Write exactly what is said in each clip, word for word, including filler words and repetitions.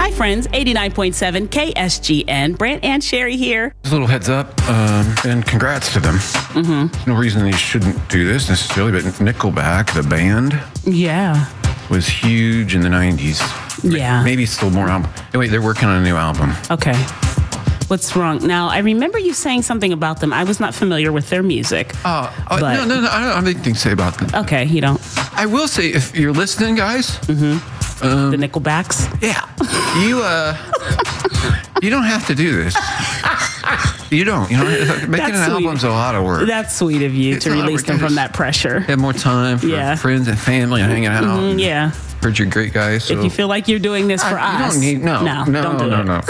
Hi, friends. eighty-nine point seven K S G N. Brant and Sherry here. Just a little heads up, um, and congrats to them. Mm-hmm. No reason they shouldn't do this necessarily, but Nickelback, the band, Yeah. was huge in the nineties. Yeah. Maybe still more album. Anyway, they're working on a new album. Okay. What's wrong? Now, I remember you saying something about them. I was not familiar with their music. Uh, uh, But- no, no, no, I don't have anything to say about them. Okay, you don't. I will say, if you're listening, guys, The Nickelbacks? yeah, you uh, you don't have to do this. You don't. You know, making That's an sweet. album's a lot of work. That's sweet of you It's to a lot of release work. them You from just that pressure. Have more time for Yeah. friends and family and hanging out. Mm, yeah. Heard you're great guys. So If you feel like you're doing this for I- you us. don't need no, no, no, don't do no, it. no.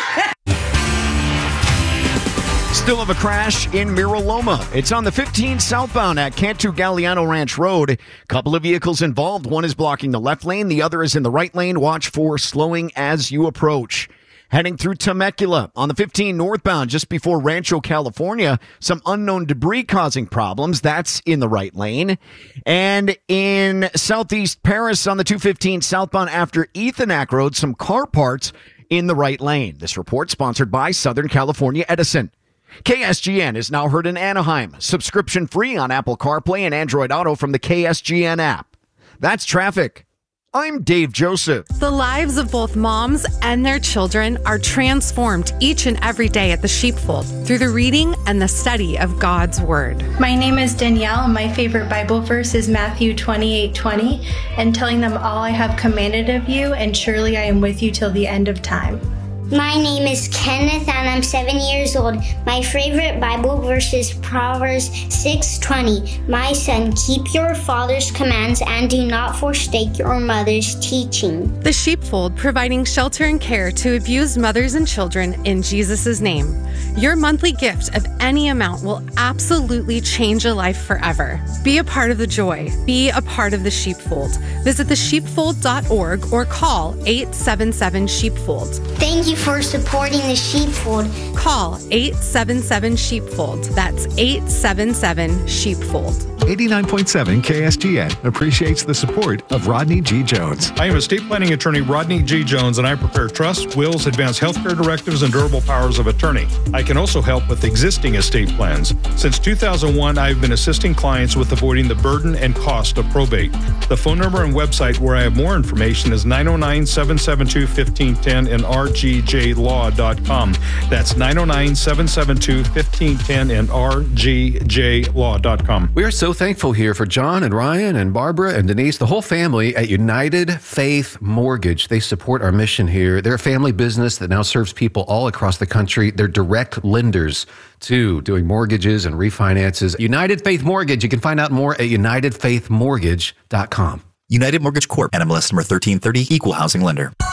Still have a crash in Mira Loma. It's on the fifteen southbound at Cantu Galliano Ranch Road. Couple of vehicles involved. One is blocking the left lane. The other is in the right lane. Watch for slowing as you approach. Heading through Temecula on the fifteen northbound just before Rancho, California. Some unknown debris causing problems. That's in the right lane. And in southeast Paris on the two fifteen southbound after Ethonac Road, some car parts in the right lane. This report sponsored by Southern California Edison. K S G N is now heard in Anaheim. Subscription free on Apple CarPlay and Android Auto from the K S G N app. That's traffic. I'm Dave Joseph. The lives of both moms and their children are transformed each and every day at the Sheepfold through the reading and the study of God's Word. My name is Danielle, and my favorite Bible verse is Matthew twenty-eight twenty, and telling them all I have commanded of you, and surely I am with you till the end of time. My name is Kenneth and I'm seven years old. My favorite Bible verse is Proverbs six twenty. My son, keep your father's commands and do not forsake your mother's teaching. The Sheepfold, providing shelter and care to abused mothers and children in Jesus' name. Your monthly gift of any amount will absolutely change a life forever. Be a part of the joy. Be a part of the Sheepfold. Visit the sheepfold dot org or call eight seven seven sheepfold. Thank you for supporting the Sheepfold. Call eight seven seven sheepfold. That's eight seven seven sheepfold. eighty-nine point seven K S G N appreciates the support of Rodney G. Jones. I am estate planning attorney Rodney G. Jones, and I prepare trusts, wills, advanced healthcare directives, and durable powers of attorney. I can also help with existing estate plans. Since two thousand one, I've been assisting clients with avoiding the burden and cost of probate. The phone number and website where I have more information is nine oh nine, seven seven two, one five one zero and r g j law dot com. That's nine oh nine, seven seven two, one five one zero and r g j law dot com. We are so thankful here for John and Ryan and Barbara and Denise, the whole family at United Faith Mortgage. They support our mission here. They're a family business that now serves people all across the country. They're direct lenders too, doing mortgages and refinances. United Faith Mortgage. You can find out more at united faith mortgage dot com. United Mortgage Corp. N M L S number thirteen thirty, Equal Housing Lender.